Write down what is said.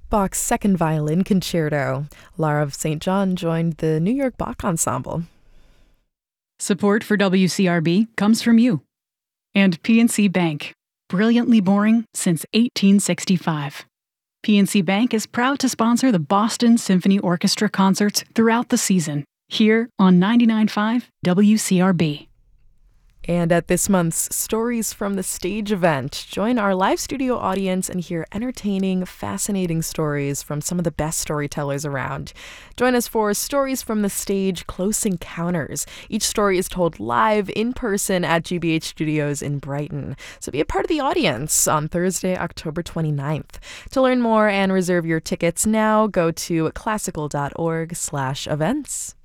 Bach's Second Violin Concerto. Lara of St. John joined the New York Bach Ensemble. Support for WCRB comes from you. And PNC Bank, brilliantly boring since 1865. PNC Bank is proud to sponsor the Boston Symphony Orchestra concerts throughout the season, here on 99.5 WCRB. And at this month's Stories from the Stage event, join our live studio audience and hear entertaining, fascinating stories from some of the best storytellers around. Join us for Stories from the Stage Close Encounters. Each story is told live in person at GBH Studios in Brighton. So be a part of the audience on Thursday, October 29th. To learn more and reserve your tickets now, go to classical.org/events.